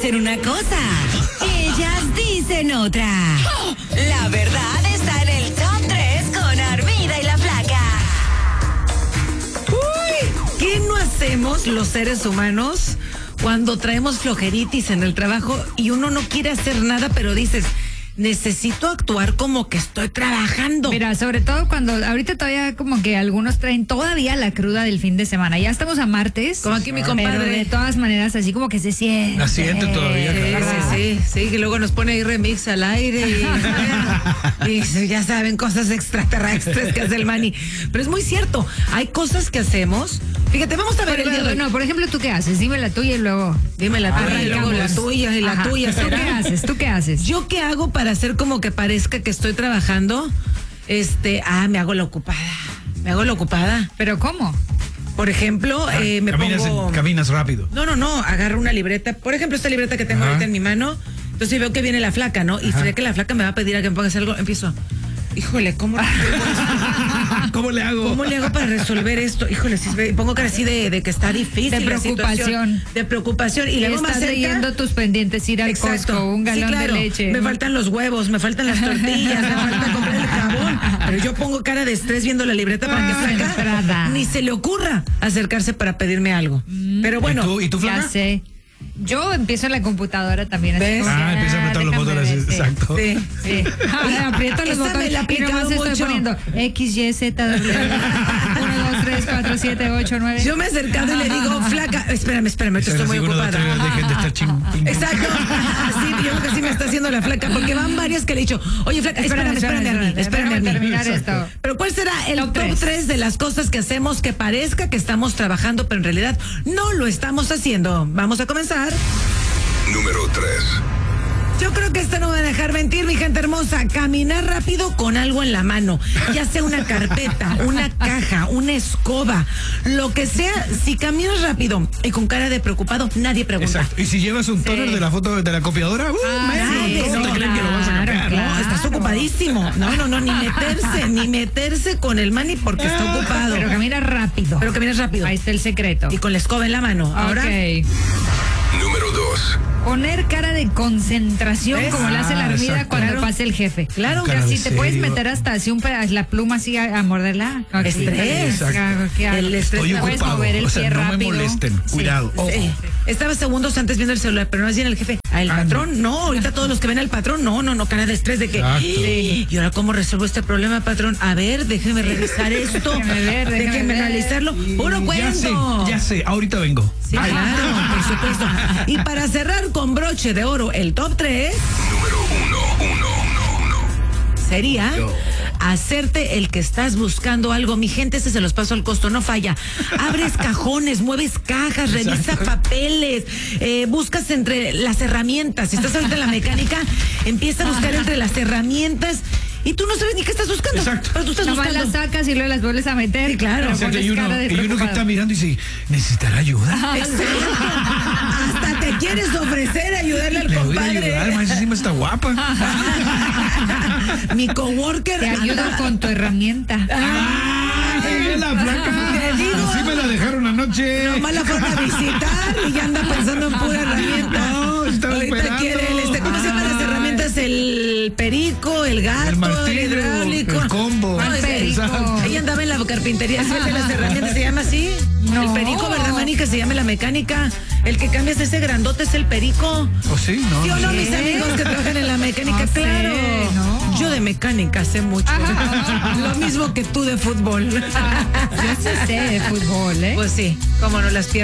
dicen una cosa, ellas dicen otra. La verdad está en el Top 3 con Armida y la Flaca. Uy, ¿qué no hacemos los seres humanos cuando traemos flojeritis en el trabajo y uno no quiere hacer nada, pero dices, necesito actuar como que estoy trabajando? Mira, sobre todo cuando ahorita todavía como que algunos traen todavía la cruda del fin de semana. Ya estamos a martes. Como aquí mi compadre. Pero de todas maneras, así como que se siente. La siente todavía. Sí, que luego nos pone ahí remix al aire y ya saben, cosas extraterrestres que hace el Manny. Pero es muy cierto, hay cosas que hacemos. Fíjate, vamos a ver el día de hoy. No, por ejemplo, ¿tú qué haces? Dime la tuya y luego. Dime la tuya y luego la tuya y la tuya. ¿Tú qué haces? ¿Yo qué hago para hacer como que parezca que estoy trabajando? Me hago la ocupada. ¿Pero cómo? Por ejemplo, Caminas rápido. No, agarro una libreta. Por ejemplo, esta libreta que tengo ahorita en mi mano. Entonces veo que viene la flaca, ¿no? Y sé que la flaca me va a pedir a que me pongas algo. Empiezo. Híjole, ¿cómo le hago? ¿Cómo le hago para resolver esto? Híjole, si pongo cara así de que está difícil. De preocupación. De preocupación. Y luego estás leyendo tus pendientes, ir al Costco, un galón de leche. Me faltan los huevos, me faltan las tortillas, me falta comprar el jabón. Pero yo pongo cara de estrés viendo la libreta para que saca. Ni se le ocurra acercarse para pedirme algo. Pero bueno. ¿Y tú, Flaca? Ya sé. Yo empiezo en la computadora también. ¿Ves? Empieza a apretar los botones, exacto. Sí. Aprieto los botones y nomás estoy poniendo X, Y, Z, W, 1, 2, 3, 4, 7, 8, 9. Yo me he acercado y le digo, flaca, espérame, que estoy muy ocupada. Dejen de estar Exacto. Así, yo creo que así me está haciendo la flaca, porque van varias que le he dicho, oye, flaca, espérame a mí. Terminar esto. Pero ¿cuál será el top 3 de las cosas que hacemos que parezca que estamos trabajando, pero en realidad no lo estamos haciendo? Vamos a comenzar. Número 3. Yo creo que esta no me va a dejar mentir, mi gente hermosa. Caminar rápido con algo en la mano. Ya sea una carpeta, una caja, una escoba, lo que sea. Si caminas rápido y con cara de preocupado, nadie pregunta. Exacto. Y si llevas un toner de la foto de la copiadora, ¿cómo te creen que lo vas a cambiar? No, estás ocupadísimo. No, ni meterse con el Manny porque está ocupado. Pero caminas rápido. Ahí está el secreto. Y con la escoba en la mano. Ahora. Número 2. Poner cara de concentración, ¿ves? como le hace la Armida cuando pase el jefe. Claro. Que así te puedes meter hasta así la pluma así a morderla. Estrés. El estrés. Estoy No puedes ocupado. mover el pie no rápido. me molesten. Cuidado. Sí. Estaba segundos antes viendo el celular, pero no decían el jefe. ¿El patrón? No, ahorita todos los que ven al patrón, no, cara de estrés de que. ¿Y ahora cómo resuelvo este problema, patrón? A ver, déjeme revisar esto. Déjeme analizarlo. Puro cuento. Ya sé, ahorita vengo. Sí, claro, por supuesto. Y para cerrar con broche de oro, el top 3 Número 1. sería hacerte el que estás buscando algo. Mi gente, ese se los paso al costo, no falla. Abres cajones, mueves cajas, revisa papeles, buscas entre las herramientas. Si estás ahorita en la mecánica, empieza a buscar entre las herramientas. Y tú no sabes ni qué estás buscando. Exacto. Pero tú estás Nomás buscando. las sacas y luego las vuelves a meter. Sí, claro. Pero pones Y cara de uno que preocupado. está mirando y dice, ¿necesitará ayuda? Hasta te quieres ofrecer a ayudarle al Le voy a compadre. ayudar, más encima está guapa. Mi coworker. Te ayudo con tu herramienta. La flaca. Te digo. Así me la dejaron anoche. Nomás la fueron a visitar y ya anda pensando en pura herramienta. No, estaba Ahorita esperando. quiere ¿cómo se llaman las herramientas? El perico, el gato, El martillo, hidráulico. el combo. No, Perico. ella andaba en la carpintería, ¿sí? De las herramientas, ¿se llama así? No. El perico, ¿verdad, Manny? Que se llame la mecánica. El que cambias ese grandote es el perico. ¿O sí? No. ¿Sí o no, ¿Qué? mis amigos que trabajan en la mecánica? No sé, Claro. no. Yo de mecánica sé mucho. Lo mismo que tú de fútbol. Yo sí sé de fútbol, ¿eh? Pues sí, cómo no, las piernas.